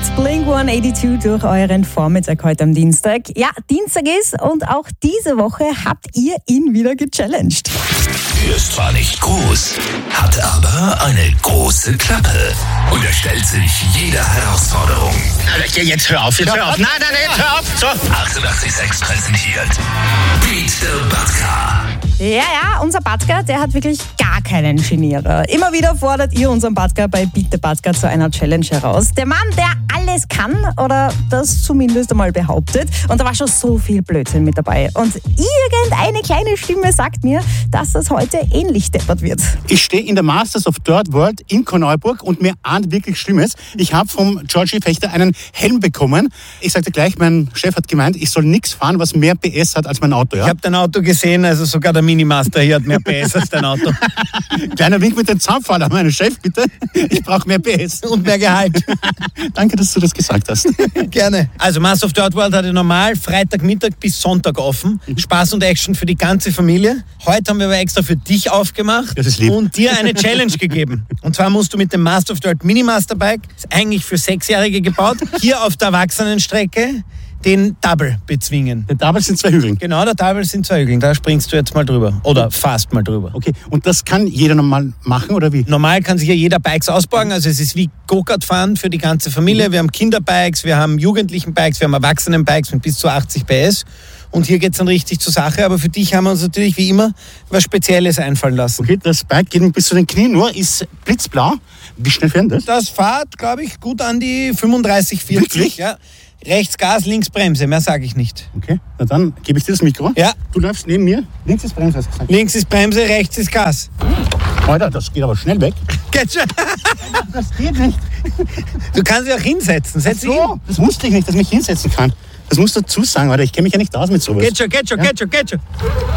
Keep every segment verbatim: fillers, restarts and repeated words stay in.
Blink hundertzweiundachtzig durch euren Vormittag heute am Dienstag. Ja, Dienstag ist und auch diese Woche habt ihr ihn wieder gechallenged. Er ist zwar nicht groß, hat aber eine große Klappe und er stellt sich jeder Herausforderung. Jetzt hör auf, jetzt hör auf. Nein, nein, nein, jetzt hör auf. So. achtundachtzig Komma sechs präsentiert Beat the Batka. Ja, ja, unser Batka, der hat wirklich gar keinen Genierer. Immer wieder fordert ihr unseren Batka bei Beat the Batka zu einer Challenge heraus. Der Mann, der alles kann oder das zumindest einmal behauptet. Und da war schon so viel Blödsinn mit dabei. Und irgendeine kleine Stimme sagt mir, dass das heute ähnlich deppert wird. Ich stehe in der Masters of Dirt World in Korneuburg und mir ahnt wirklich Schlimmes. Ich habe vom Georgie Fechter einen Helm bekommen. Ich sagte gleich, mein Chef hat gemeint, ich soll nichts fahren, was mehr P S hat als mein Auto. Ja? Ich habe dein Auto gesehen, also sogar der Minimaster hier hat mehr P S als dein Auto. Kleiner Wink mit dem Zaunpfahler, mein Chef, bitte. Ich brauche mehr P S. Und mehr Gehalt. Danke, dass du das gesagt hast. Gerne. Also Masters of Dirt World hatte normal Freitagmittag bis Sonntag offen. Spaß und Action für die ganze Familie. Heute haben wir aber extra für dich aufgemacht Das ist lieb. und dir eine Challenge gegeben. Und zwar musst du mit dem Master of Dirt Minimaster Bike, ist eigentlich für Sechsjährige gebaut, hier auf der Erwachsenenstrecke den Double bezwingen. Der Double sind zwei Hügel. Genau, der Double sind zwei Hügel. Da springst du jetzt mal drüber. Oder fast mal drüber. Okay, und das kann jeder normal machen, oder wie? Normal kann sich hier jeder Bikes ausborgen. Also es ist wie Go-Kart fahren für die ganze Familie. Wir haben Kinderbikes, wir haben Jugendlichen-Bikes, wir haben Erwachsenen-Bikes mit bis zu achtzig P S. Und hier geht es dann richtig zur Sache. Aber für dich haben wir uns natürlich wie immer was Spezielles einfallen lassen. Okay, das Bike geht bis zu den Knien nur, ist blitzblau. Wie schnell fährt das? Das fährt, glaube ich, gut an die fünfunddreißig, vierzig. Wirklich? Ja. Rechts Gas, links Bremse, mehr sage ich nicht. Okay, na dann gebe ich dir das Mikro. Ja. Du läufst neben mir. Links ist Bremse, hast du gesagt. Links ist Bremse, rechts ist Gas. Alter, das geht aber schnell weg. Geht schon. Das geht nicht. Du kannst dich auch hinsetzen. Setz dich hin. So, das wusste ich nicht, dass ich mich hinsetzen kann. Das musst du dazu sagen, Alter. Ich kenne mich ja nicht aus mit sowas. Geht schon, geht schon, Ja. geht schon, geht schon.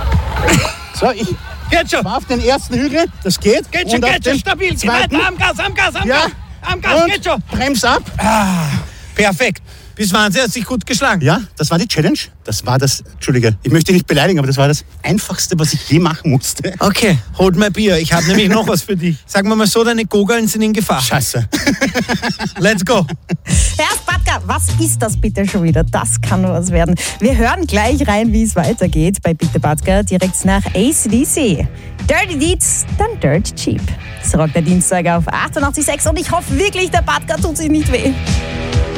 So, ich Geht schon. war auf den ersten Hügel. Das geht. Geht schon, Und auf geht schon, den stabil. Geh zweiten. weiter, am Gas, am Gas, am Ja. Gas. Am Gas, Und geht schon. Brems ab. Perfekt. Bis Wahnsinn, hat sich gut geschlagen. Ja, das war die Challenge. Das war das, Entschuldige, ich möchte dich nicht beleidigen, aber das war das Einfachste, was ich je machen musste. Okay, hold my Bier. Ich habe nämlich noch was für dich. Sagen wir mal so, deine Gurgeln sind in Gefahr. Scheiße. Let's go. Herr Batka, was ist das bitte schon wieder? Das kann nur was werden. Wir hören gleich rein, wie es weitergeht bei Beat the Batka, direkt nach A C D C. Dirty Deeds, dann Dirt Cheap. Das rockt der Dienstag auf achtundachtzig Komma sechs und ich hoffe wirklich, der Batka tut sich nicht weh.